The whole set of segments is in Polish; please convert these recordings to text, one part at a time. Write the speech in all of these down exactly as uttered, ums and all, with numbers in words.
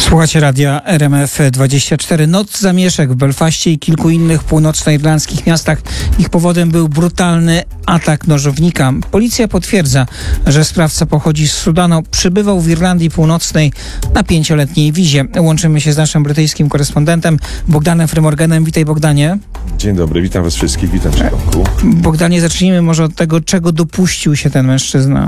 Słuchacie radia R M F dwadzieścia cztery. Noc zamieszek w Belfaście i kilku innych północnoirlandzkich miastach. Ich powodem był brutalny atak nożownika. Policja potwierdza, że sprawca pochodzi z Sudanu. Przybywał w Irlandii Północnej na pięcioletniej wizie. Łączymy się z naszym brytyjskim korespondentem Bogdanem Frymorganem. Witaj, Bogdanie. Dzień dobry, witam was wszystkich, witam w Tomku. Bogdanie, zacznijmy może od tego, czego dopuścił się ten mężczyzna.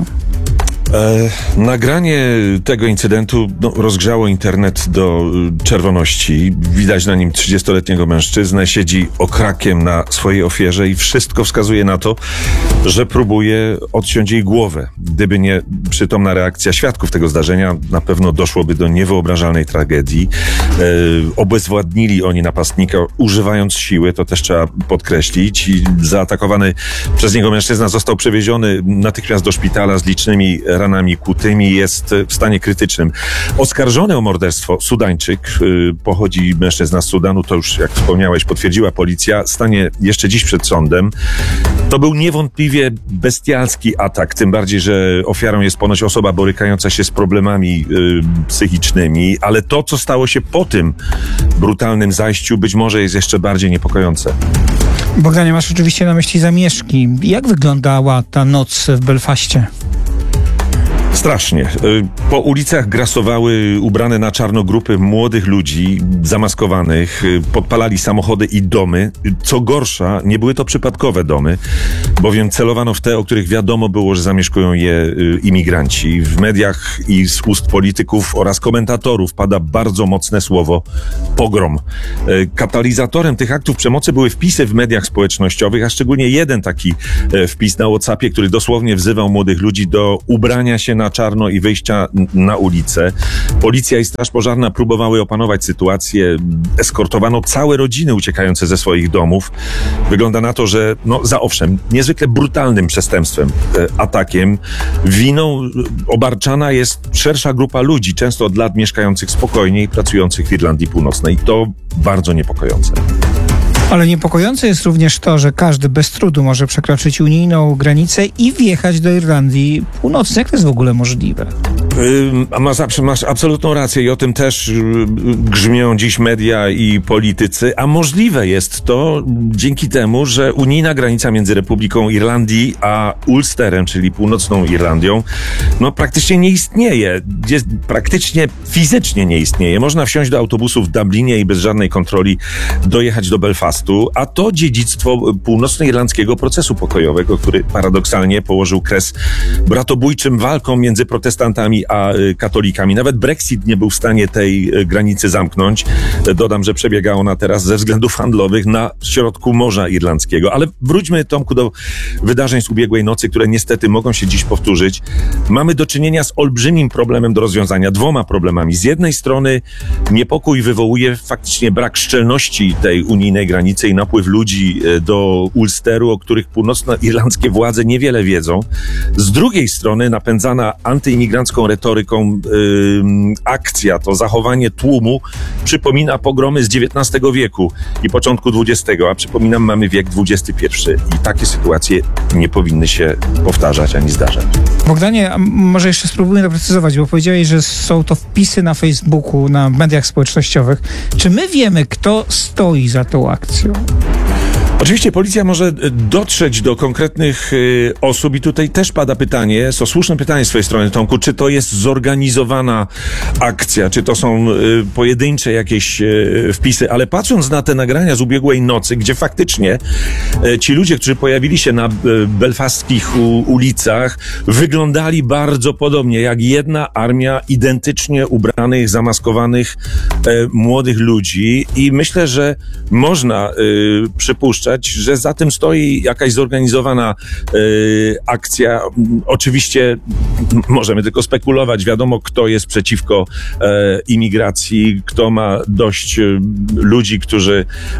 E, nagranie tego incydentu no, rozgrzało internet do czerwoności. Widać na nim trzydziestoletniego mężczyznę, siedzi okrakiem na swojej ofierze i wszystko wskazuje na to, że próbuje odciąć jej głowę. Gdyby nie przytomna reakcja świadków tego zdarzenia, na pewno doszłoby do niewyobrażalnej tragedii. E, obezwładnili oni napastnika, używając siły, to też trzeba podkreślić. I zaatakowany przez niego mężczyzna został przewieziony natychmiast do szpitala z licznymi ranami kłutymi, jest w stanie krytycznym. Oskarżony o morderstwo Sudańczyk, yy, pochodzi mężczyzna z Sudanu, to już jak wspomniałeś potwierdziła policja, stanie jeszcze dziś przed sądem. To był niewątpliwie bestialski atak, tym bardziej, że ofiarą jest ponoć osoba borykająca się z problemami yy, psychicznymi, ale to, co stało się po tym brutalnym zajściu, być może jest jeszcze bardziej niepokojące. Bogdanie, masz oczywiście na myśli zamieszki. Jak wyglądała ta noc w Belfaście? Strasznie. Po ulicach grasowały ubrane na czarno grupy młodych ludzi, zamaskowanych, podpalali samochody i domy. Co gorsza, nie były to przypadkowe domy, bowiem celowano w te, o których wiadomo było, że zamieszkują je imigranci. W mediach i z ust polityków oraz komentatorów pada bardzo mocne słowo pogrom. Katalizatorem tych aktów przemocy były wpisy w mediach społecznościowych, a szczególnie jeden taki wpis na WhatsAppie, który dosłownie wzywał młodych ludzi do ubrania się na czarno i wyjścia na ulicę. Policja i Straż Pożarna próbowały opanować sytuację. Eskortowano całe rodziny uciekające ze swoich domów. Wygląda na to, że no za owszem, niezwykle brutalnym przestępstwem, e, atakiem, winą obarczana jest szersza grupa ludzi, często od lat mieszkających spokojnie i pracujących w Irlandii Północnej. I to bardzo niepokojące. Ale niepokojące jest również to, że każdy bez trudu może przekroczyć unijną granicę i wjechać do Irlandii Północnej. Jak to jest w ogóle możliwe? Yy, masz, masz absolutną rację i o tym też yy, grzmią dziś media i politycy, a możliwe jest to dzięki temu, że unijna granica między Republiką Irlandii a Ulsterem, czyli północną Irlandią, no praktycznie nie istnieje. Jest, praktycznie fizycznie nie istnieje. Można wsiąść do autobusu w Dublinie i bez żadnej kontroli dojechać do Belfastu, a to dziedzictwo północnoirlandzkiego procesu pokojowego, który paradoksalnie położył kres bratobójczym walkom między protestantami a katolikami. Nawet Brexit nie był w stanie tej granicy zamknąć. Dodam, że przebiega ona teraz ze względów handlowych na środku Morza Irlandzkiego. Ale wróćmy, Tomku, do wydarzeń z ubiegłej nocy, które niestety mogą się dziś powtórzyć. Mamy do czynienia z olbrzymim problemem do rozwiązania, dwoma problemami. Z jednej strony niepokój wywołuje faktycznie brak szczelności tej unijnej granicy i napływ ludzi do Ulsteru, o których północnoirlandzkie władze niewiele wiedzą. Z drugiej strony napędzana antyimigrancką retoryką yy, akcja, to zachowanie tłumu przypomina pogromy z dziewiętnastego wieku i początku dwudziestego, a przypominam, mamy wiek dwudziesty pierwszy i takie sytuacje nie powinny się powtarzać ani zdarzać. Bogdanie, a może jeszcze spróbujmy doprecyzować, bo powiedziałeś, że są to wpisy na Facebooku, na mediach społecznościowych. Czy my wiemy, kto stoi za tą akcją? Oczywiście policja może dotrzeć do konkretnych y, osób i tutaj też pada pytanie, to słuszne pytanie z twojej strony, Tomku, czy to jest zorganizowana akcja, czy to są y, pojedyncze jakieś y, wpisy, ale patrząc na te nagrania z ubiegłej nocy, gdzie faktycznie y, ci ludzie, którzy pojawili się na y, belfaskich u, ulicach, wyglądali bardzo podobnie, jak jedna armia identycznie ubranych, zamaskowanych y, młodych ludzi i myślę, że można y, przypuszczać, że za tym stoi jakaś zorganizowana y, akcja. Oczywiście możemy tylko spekulować. Wiadomo, kto jest przeciwko e, imigracji, kto ma dość e, ludzi, którzy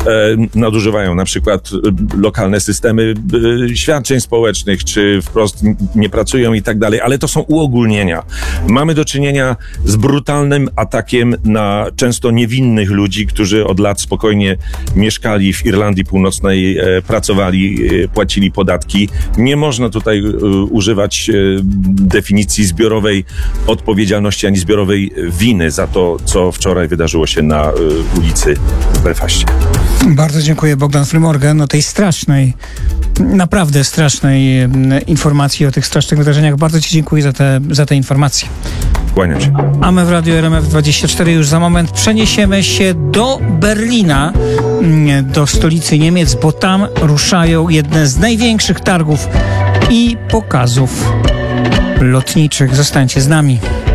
e, nadużywają na przykład e, lokalne systemy e, świadczeń społecznych, czy wprost nie pracują i tak dalej. Ale to są uogólnienia. Mamy do czynienia z brutalnym atakiem na często niewinnych ludzi, którzy od lat spokojnie mieszkali w Irlandii Północnej tutaj e, pracowali, e, płacili podatki. Nie można tutaj e, używać e, definicji zbiorowej odpowiedzialności ani zbiorowej winy za to, co wczoraj wydarzyło się na e, ulicy w Belfaście. Bardzo dziękuję, Bogdan Frymorgan, o tej strasznej, naprawdę strasznej mm, informacji o tych strasznych wydarzeniach. Bardzo Ci dziękuję za te, za te informacje. Kłaniam się. A my w Radiu R M F dwadzieścia cztery już za moment przeniesiemy się do Berlina, mm, do stolicy Niemiec, bo tam ruszają jedne z największych targów i pokazów lotniczych. Zostańcie z nami.